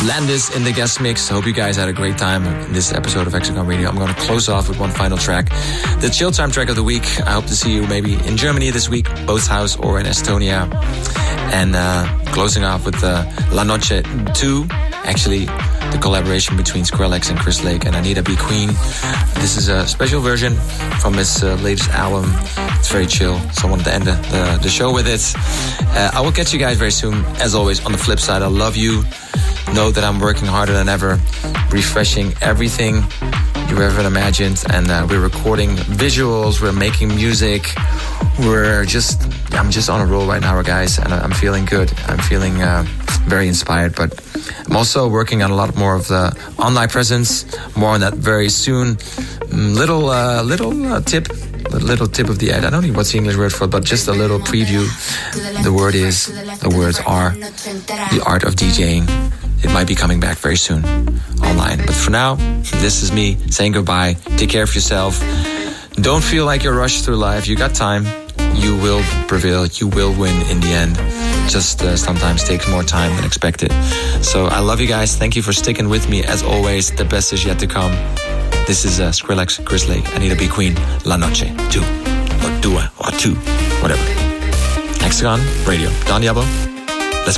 Landis in the guest mix. Hope you guys had a great time in this episode of Hexagon Radio. I'm going to close off with one final track. The Chill Time track of the week. I hope to see you maybe in Germany this week, Bootshaus, or in Estonia. And closing off with La Noche 2. Actually, the collaboration between Skrillex and Chris Lake and Anita B. Queen. This is a special version from his latest album. It's very chill, so I wanted to end the show with it. I will catch you guys very soon. As always, on the flip side, I love you. Know that I'm working harder than ever, refreshing everything you've ever imagined, and we're recording visuals, we're making music, I'm just on a roll right now, guys, and I'm feeling good. I'm feeling very inspired, but I'm also working on a lot more of the online presence. More on that very soon. Little tip of the ad. I don't know what's the English word for it, but just a little preview. The words are the art of DJing. It might be coming back very soon online. But for now, this is me saying goodbye. Take care of yourself. Don't feel like you're rushed through life. You got time. You will prevail. You will win in the end. Just sometimes takes more time than expected. So I love you guys. Thank you for sticking with me. As always, the best is yet to come. This is Skrillex, Chris Lake, Anita B. Queen, La Noche 2, or 2, or 2, whatever. Hexagon Radio. Don Diablo.